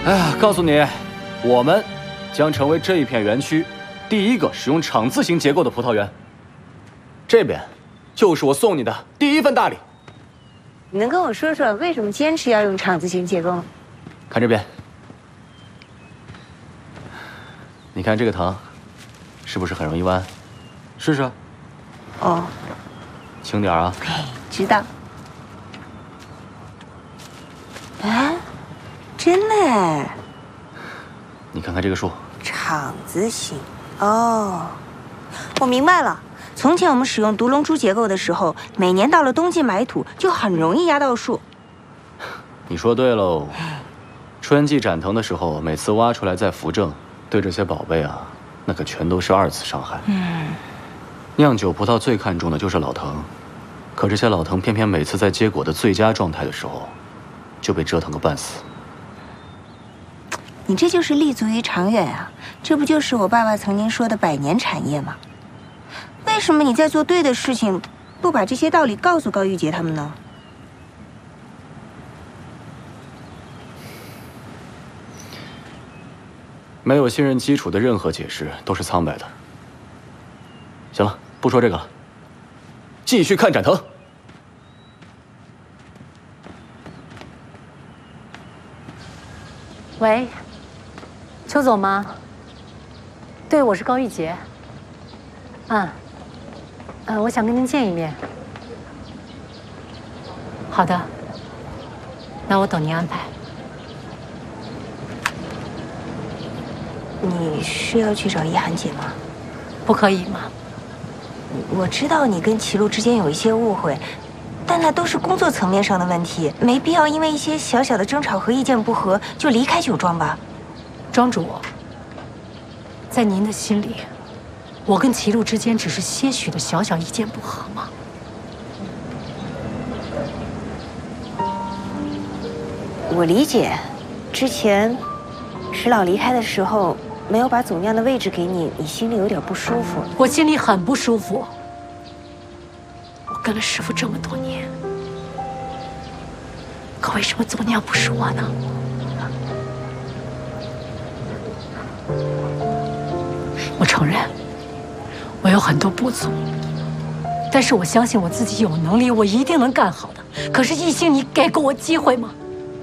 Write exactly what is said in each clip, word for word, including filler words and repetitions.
哎呀，告诉你，我们将成为这一片园区第一个使用厂字形结构的葡萄园。这边就是我送你的第一份大礼。 你能跟我说说为什么坚持要用厂字形结构吗？ 看这边，你看这个藤，是不是很容易弯？试试。 哦， 轻点啊。 嘿，知道。啊，真的哎。 你看看这个树， 厂字形。哦，我明白了。从前我们使用独龙珠结构的时候，每年到了冬季埋土，就很容易压到树。 你说对喽。春季斩藤的时候，每次挖出来再扶正，对这些宝贝啊，那可全都是二次伤害。 嗯。 酿酒葡萄最看重的就是老藤，可这些老藤偏偏每次在结果的最佳状态的时候，就被折腾个半死。 你这就是立足于长远啊！这不就是我爸爸曾经说的百年产业吗？为什么你在做对的事情，不把这些道理告诉高玉洁他们呢？ 没有信任基础的任何解释都是苍白的。行了，不说这个了，继续看展藤。 喂，邱总吗？对，我是高玉洁。嗯，呃，我想跟您见一面。好的，那我等您安排。 你是要去找一涵姐吗？ 不可以吗？ 我知道你跟齐路之间有一些误会，但那都是工作层面上的问题，没必要因为一些小小的争吵和意见不合就离开酒庄吧。 庄主，在您的心里，我跟齐路之间只是些许的小小意见不合吗？ 我理解，之前石老离开的时候没有把总酿的位置给你，你心里有点不舒服。 我心里很不舒服。我跟了师傅这么多年，可为什么总酿不是我呢？我承认，我有很多不足，但是我相信我自己有能力，我一定能干好的。可是艺兴，你给过我机会吗？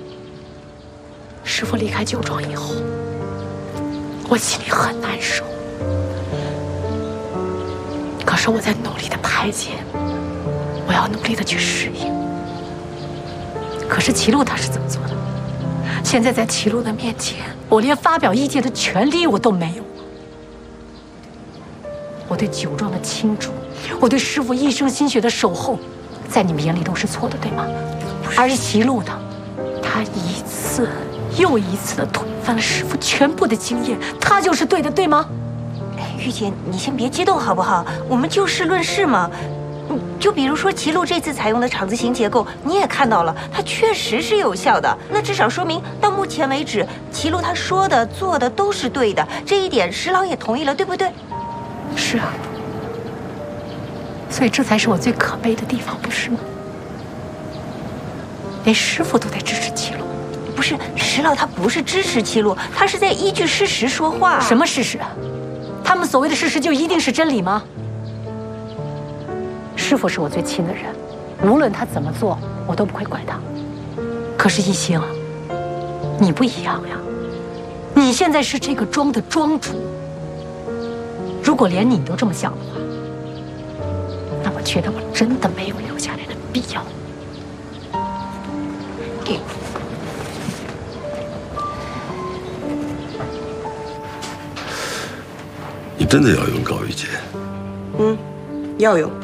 师傅离开酒庄以后，我心里很难受。可是我在努力的排解，我要努力的去适应。可是齐路他是怎么做的？现在在齐路的面前，我连发表意见的权利我都没有。我对酒庄的倾注，我对师傅一生心血的守候，在你们眼里都是错的，对吗？而齐路呢，他一次又一次的推翻了师傅全部的经验，他就是对的，对吗？ 哎，玉姐，你先别激动好不好？我们就事论事嘛。就比如说齐路这次采用的厂字形结构，你也看到了，它确实是有效的。那至少说明到目前为止，齐路他说的、做的都是对的，这一点石老也同意了，对不对？ 是啊，所以这才是我最可悲的地方，不是吗？连师傅都在支持齐路。 不是，石老他不是支持齐路，他是在依据事实说话。 什么事实啊？他们所谓的事实就一定是真理吗？师傅是我最亲的人，无论他怎么做，我都不会怪他。可是一兴，你不一样呀，你现在是这个庄的庄主。如果连你都这么想的话，那我觉得我真的没有留下来的必要。给。 你真的要用高玉洁？ 嗯，要用。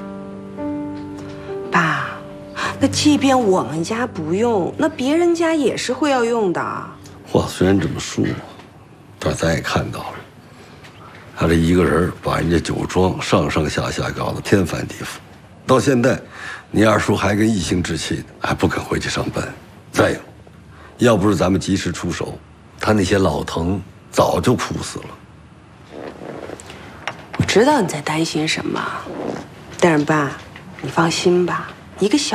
爸，那即便我们家不用，那别人家也是会要用的。 话虽然这么说，但咱也看到了，他这一个人把人家酒庄上上下下搞得天翻地覆，到现在，你二叔还跟一兴置气呢，还不肯回去上班。再有，要不是咱们及时出手，他那些老藤早就枯死了。 我知道你在担心什么，但是爸，你放心吧，一个小。